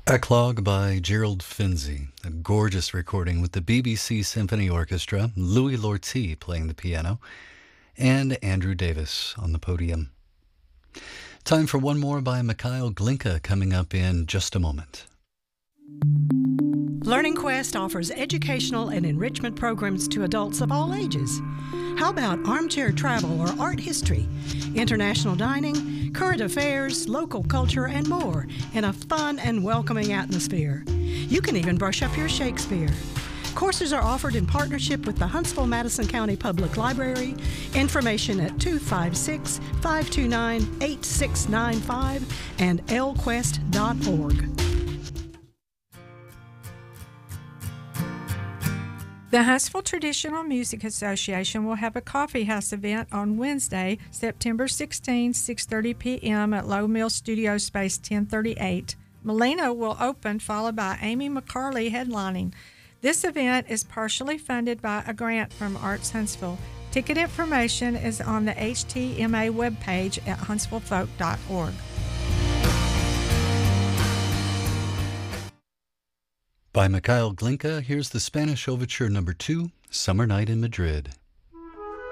Eclogue by Gerald Finzi, a gorgeous recording with the BBC Symphony Orchestra, Louis Lortie playing the piano, and Andrew Davis on the podium. Time for one more by Mikhail Glinka coming up in just a moment. Learning Quest offers educational and enrichment programs to adults of all ages. How about armchair travel or art history, international dining, current affairs, local culture, and more in a fun and welcoming atmosphere? You can even brush up your Shakespeare. Courses are offered in partnership with the Huntsville-Madison County Public Library. Information at 256-529-8695 and lquest.org. The Huntsville Traditional Music Association will have a coffee house event on Wednesday, September 16, 6:30 p.m. at Low Mill Studio Space 1038. Melina will open, followed by Amy McCarley headlining. This event is partially funded by a grant from Arts Huntsville. Ticket information is on the HTMA webpage at huntsvillefolk.org. By Mikhail Glinka, here's the Spanish Overture No. 2, Summer Night in Madrid.